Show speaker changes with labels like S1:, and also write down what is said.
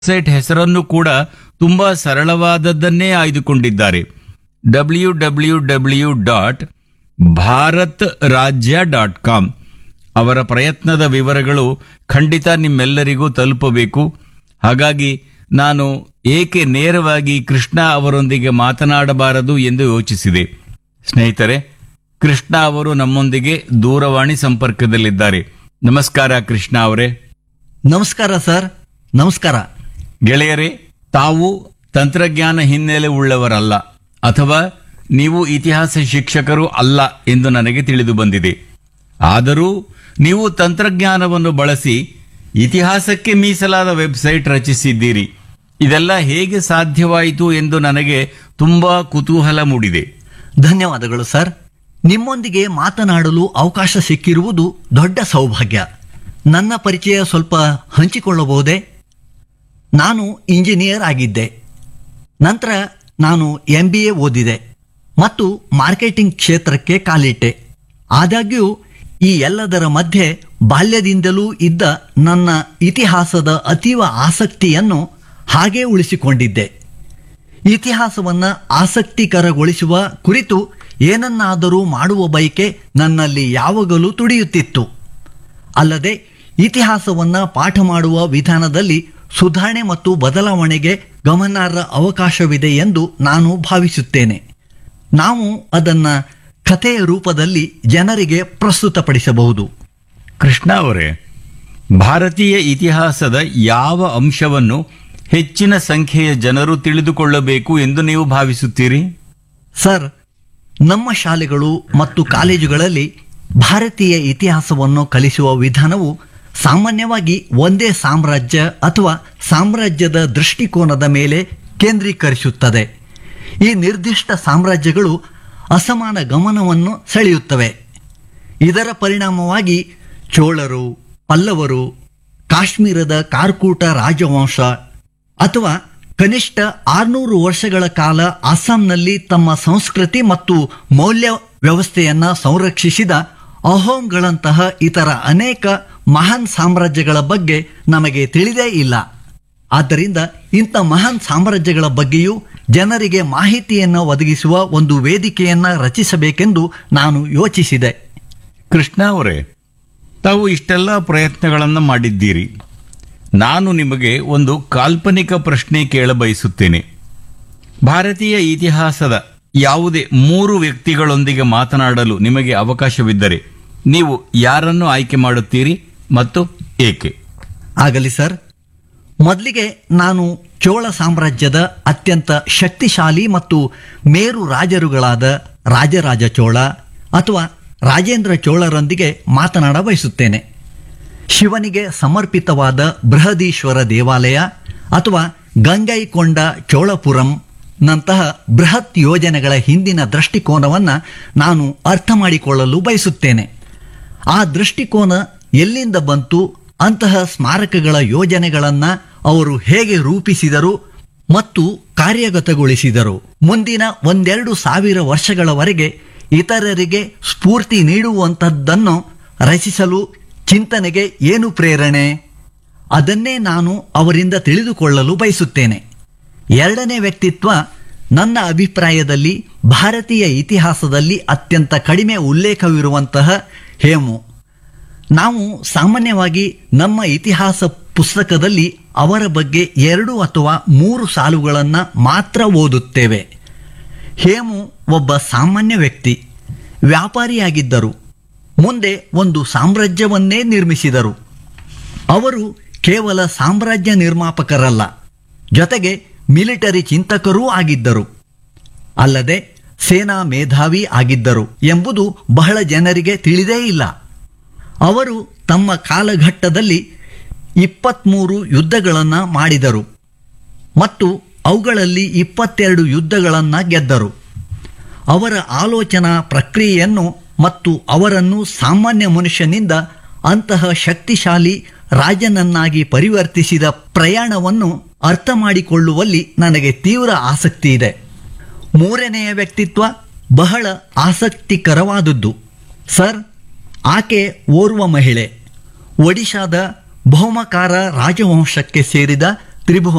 S1: Website ಹೆಸರನ್ನು ಕೂಡ ತುಂಬಾ ಸರಳವಾದದ್ದನ್ನೇ ಆಯ್ದುಕೊಂಡಿದ್ದಾರೆ. www.bharatradya.com. ಅವರ ಪ್ರಯತ್ನದ ವಿವರಗಳು ಖಂಡಿತ ನಿಮ್ಮೆಲ್ಲರಿಗೂ ತಲುಪಬೇಕು. ಹಾಗಾಗಿ ನಾನು ಏಕೆ ನೇರವಾಗಿ ಕೃಷ್ಣ ಅವರೊಂದಿಗೆ ಮಾತನಾಡಬಾರದು ಎಂದು ಯೋಚಿಸಿದೆ. ಸ್ನೇಹಿತರೆ, ಕೃಷ್ಣ ಅವರು ನಮ್ಮೊಂದಿಗೆ ದೂರವಾಣಿ ಸಂಪರ್ಕದಲ್ಲಿದ್ದಾರೆ. ನಮಸ್ಕಾರ ಕೃಷ್ಣ ಅವರೇ.
S2: ನಮಸ್ಕಾರ ಸರ್. ನಮಸ್ಕಾರ
S1: ಗೆಳೆಯರೇ, ತಾವು ತಂತ್ರಜ್ಞಾನ ಹಿನ್ನೆಲೆ ಉಳ್ಳವರಲ್ಲ ಅಥವಾ ನೀವು ಇತಿಹಾಸ ಶಿಕ್ಷಕರು ಅಲ್ಲ ಎಂದು ನನಗೆ ತಿಳಿದು ಬಂದಿದೆ. ಆದರೂ ನೀವು ತಂತ್ರಜ್ಞಾನವನ್ನು ಬಳಸಿ ಇತಿಹಾಸಕ್ಕೆ ಮೀಸಲಾದ ವೆಬ್ಸೈಟ್ ರಚಿಸಿದ್ದೀರಿ. ಇದೆಲ್ಲ ಹೇಗೆ ಸಾಧ್ಯವಾಯಿತು ಎಂದು ನನಗೆ ತುಂಬಾ ಕುತೂಹಲ ಮೂಡಿದೆ.
S2: ಧನ್ಯವಾದಗಳು ಸರ್. ನಿಮ್ಮೊಂದಿಗೆ ಮಾತನಾಡಲು ಅವಕಾಶ ಸಿಕ್ಕಿರುವುದು ದೊಡ್ಡ ಸೌಭಾಗ್ಯ. ನನ್ನ ಪರಿಚಯ ಸ್ವಲ್ಪ ಹಂಚಿಕೊಳ್ಳಬಹುದೇ? ನಾನು ಇಂಜಿನಿಯರ್ ಆಗಿದ್ದೆ. ನಂತರ ನಾನು MBA ಓದಿದೆ ಮತ್ತು ಮಾರ್ಕೆಟಿಂಗ್ ಕ್ಷೇತ್ರಕ್ಕೆ ಕಾಲಿಟ್ಟೆ. ಆದಾಗ್ಯೂ ಈ ಎಲ್ಲದರ ಮಧ್ಯೆ ಬಾಲ್ಯದಿಂದಲೂ ಇದ್ದ ನನ್ನ ಇತಿಹಾಸದ ಅತೀವ ಆಸಕ್ತಿಯನ್ನು ಹಾಗೇ ಉಳಿಸಿಕೊಂಡಿದ್ದೆ. ಇತಿಹಾಸವನ್ನು ಆಸಕ್ತಿಕರಗೊಳಿಸುವ ಕುರಿತು ಏನನ್ನಾದರೂ ಮಾಡುವ ಬಯಕೆ ನನ್ನಲ್ಲಿ ಯಾವಾಗಲೂ ತುಡಿಯುತ್ತಿತ್ತು. ಅಲ್ಲದೆ ಇತಿಹಾಸವನ್ನು ಪಾಠ ಮಾಡುವ ವಿಧಾನದಲ್ಲಿ ಸುಧಾರಣೆ ಮತ್ತು ಬದಲಾವಣೆಗೆ ಗಮನಾರ್ಹ ಅವಕಾಶವಿದೆ ಎಂದು ನಾನು ಭಾವಿಸುತ್ತೇನೆ. ನಾವು ಅದನ್ನು ಕಥೆಯ ರೂಪದಲ್ಲಿ ಜನರಿಗೆ ಪ್ರಸ್ತುತಪಡಿಸಬಹುದು.
S1: ಕೃಷ್ಣ ಅವರೇ, ಭಾರತೀಯ ಇತಿಹಾಸದ ಯಾವ ಅಂಶವನ್ನು ಹೆಚ್ಚಿನ ಸಂಖ್ಯೆಯ ಜನರು ತಿಳಿದುಕೊಳ್ಳಬೇಕು ಎಂದು ನೀವು ಭಾವಿಸುತ್ತೀರಿ?
S2: ಸರ್, ನಮ್ಮ ಶಾಲೆಗಳು ಮತ್ತು ಕಾಲೇಜುಗಳಲ್ಲಿ ಭಾರತೀಯ ಇತಿಹಾಸವನ್ನು ಕಲಿಸುವ ವಿಧಾನವು ಸಾಮಾನ್ಯವಾಗಿ ಒಂದೇ ಸಾಮ್ರಾಜ್ಯ ಅಥವಾ ಸಾಮ್ರಾಜ್ಯದ ದೃಷ್ಟಿಕೋನದ ಮೇಲೆ ಕೇಂದ್ರೀಕರಿಸುತ್ತದೆ. ಈ ನಿರ್ದಿಷ್ಟ ಸಾಮ್ರಾಜ್ಯಗಳು ಅಸಮಾನ ಗಮನವನ್ನು ಸೆಳೆಯುತ್ತವೆ. ಇದರ ಪರಿಣಾಮವಾಗಿ ಚೋಳರು, ಪಲ್ಲವರು, ಕಾಶ್ಮೀರದ ಕಾರ್ಕೂಟ ರಾಜವಂಶ ಅಥವಾ ಕನಿಷ್ಠ 600 ವರ್ಷಗಳ ಕಾಲ ಅಸ್ಸಾಂನಲ್ಲಿ ತಮ್ಮ ಸಂಸ್ಕೃತಿ ಮತ್ತು ಮೌಲ್ಯ ವ್ಯವಸ್ಥೆಯನ್ನು ಸಂರಕ್ಷಿಸಿದ ಅಹೋಮ್ಗಳಂತಹ ಇತರ ಅನೇಕ ಮಹಾನ್ ಸಾಮ್ರಾಜ್ಯಗಳ ಬಗ್ಗೆ ನಮಗೆ ತಿಳಿದೇ ಇಲ್ಲ. ಆದ್ದರಿಂದ ಇಂಥ ಮಹಾನ್ ಸಾಮ್ರಾಜ್ಯಗಳ ಬಗ್ಗೆಯೂ ಜನರಿಗೆ ಮಾಹಿತಿಯನ್ನು ಒದಗಿಸುವ ಒಂದು ವೇದಿಕೆಯನ್ನು ರಚಿಸಬೇಕೆಂದು ನಾನು ಯೋಚಿಸಿದೆ.
S1: ಕೃಷ್ಣ ಅವರೇ, ತಾವು ಇಷ್ಟೆಲ್ಲ ಪ್ರಯತ್ನಗಳನ್ನು ಮಾಡಿದ್ದೀರಿ. ನಾನು ನಿಮಗೆ ಒಂದು ಕಾಲ್ಪನಿಕ ಪ್ರಶ್ನೆ ಕೇಳಬಯಸುತ್ತೇನೆ. ಭಾರತೀಯ ಇತಿಹಾಸದ ಯಾವುದೇ 3 ವ್ಯಕ್ತಿಗಳೊಂದಿಗೆ ಮಾತನಾಡಲು ನಿಮಗೆ ಅವಕಾಶವಿದ್ದರೆ ನೀವು ಯಾರನ್ನು ಆಯ್ಕೆ ಮಾಡುತ್ತೀರಿ ಮತ್ತು ಏಕೆ?
S2: ಆಗಲಿ ಸರ್. ಮೊದಲಿಗೆ ನಾನು ಚೋಳ ಸಾಮ್ರಾಜ್ಯದ ಅತ್ಯಂತ ಶಕ್ತಿಶಾಲಿ ಮತ್ತು ಮೇರು ರಾಜರುಗಳಾದ ರಾಜರಾಜ ಚೋಳ ಅಥವಾ ರಾಜೇಂದ್ರ ಚೋಳರೊಂದಿಗೆ ಮಾತನಾಡ ಬಯಸುತ್ತೇನೆ. ಶಿವನಿಗೆ ಸಮರ್ಪಿತವಾದ ಬೃಹದೀಶ್ವರ ದೇವಾಲಯ ಅಥವಾ ಗಂಗೈಕೊಂಡ ಚೋಳಪುರಂ ನಂತಹ ಬೃಹತ್ ಯೋಜನೆಗಳ ಹಿಂದಿನ ದೃಷ್ಟಿಕೋನವನ್ನು ನಾನು ಅರ್ಥ ಮಾಡಿಕೊಳ್ಳಲು ಬಯಸುತ್ತೇನೆ. ಆ ದೃಷ್ಟಿಕೋನ ಎಲ್ಲಿಂದ ಬಂತು? ಅಂತಹ ಸ್ಮಾರಕಗಳ ಯೋಜನೆಗಳನ್ನು ಅವರು ಹೇಗೆ ರೂಪಿಸಿದರು ಮತ್ತು ಕಾರ್ಯಗತಗೊಳಿಸಿದರು? ಮುಂದಿನ 1-2 ವರ್ಷಗಳವರೆಗೆ ಇತರರಿಗೆ ಸ್ಫೂರ್ತಿ ನೀಡುವಂಥದ್ದನ್ನು ರಚಿಸಲು ಚಿಂತನೆಗೆ ಏನು ಪ್ರೇರಣೆ? ಅದನ್ನೇ ನಾನು ಅವರಿಂದ ತಿಳಿದುಕೊಳ್ಳಲು ಬಯಸುತ್ತೇನೆ. ಎರಡನೇ ವ್ಯಕ್ತಿತ್ವ ನನ್ನ ಅಭಿಪ್ರಾಯದಲ್ಲಿ ಭಾರತೀಯ ಇತಿಹಾಸದಲ್ಲಿ ಅತ್ಯಂತ ಕಡಿಮೆ ಉಲ್ಲೇಖವಿರುವಂತಹ ಹೇಮು. ನಾವು ಸಾಮಾನ್ಯವಾಗಿ ನಮ್ಮ ಇತಿಹಾಸ ಪುಸ್ತಕದಲ್ಲಿ ಅವರ ಬಗ್ಗೆ 2 ಅಥವಾ 3 ಸಾಲುಗಳನ್ನು ಮಾತ್ರ ಓದುತ್ತೇವೆ. ಹೇಮು ಒಬ್ಬ ಸಾಮಾನ್ಯ ವ್ಯಕ್ತಿ, ವ್ಯಾಪಾರಿಯಾಗಿದ್ದರು. ಮುಂದೆ ಒಂದು ಸಾಮ್ರಾಜ್ಯವನ್ನೇ ನಿರ್ಮಿಸಿದರು. ಅವರು ಕೇವಲ ಸಾಮ್ರಾಜ್ಯ ನಿರ್ಮಾಪಕರಲ್ಲ, ಜೊತೆಗೆ ಮಿಲಿಟರಿ ಚಿಂತಕರೂ ಆಗಿದ್ದರು. ಅಲ್ಲದೆ ಸೇನಾ ಮೇಧಾವಿ ಆಗಿದ್ದರು ಎಂಬುದು ಬಹಳ ಜನರಿಗೆ ತಿಳಿದೇ ಇಲ್ಲ. ಅವರು ತಮ್ಮ ಕಾಲಘಟ್ಟದಲ್ಲಿ 23 ಯುದ್ಧಗಳನ್ನು ಮಾಡಿದರು ಮತ್ತು ಅವುಗಳಲ್ಲಿ 22 ಯುದ್ಧಗಳನ್ನು ಗೆದ್ದರು. ಅವರ ಆಲೋಚನಾ ಪ್ರಕ್ರಿಯೆಯನ್ನು ಮತ್ತು ಅವರನ್ನು ಸಾಮಾನ್ಯ ಮನುಷ್ಯನಿಂದ ಅಂತಹ ಶಕ್ತಿಶಾಲಿ ರಾಜನನ್ನಾಗಿ ಪರಿವರ್ತಿಸಿದ ಪ್ರಯಾಣವನ್ನು ಅರ್ಥ ಮಾಡಿಕೊಳ್ಳುವಲ್ಲಿ ನನಗೆ ತೀವ್ರ ಆಸಕ್ತಿ ಇದೆ. ಮೂರನೆಯ ವ್ಯಕ್ತಿತ್ವ ಬಹಳ ಆಸಕ್ತಿಕರವಾದದ್ದು. ಸರ್, ಆಕೆ ಓರ್ವ ಮಹಿಳೆ. ಒಡಿಶಾದ ಬಹುಮಕಾರ ರಾಜವಂಶಕ್ಕೆ ಸೇರಿದ ತ್ರಿಭುವನ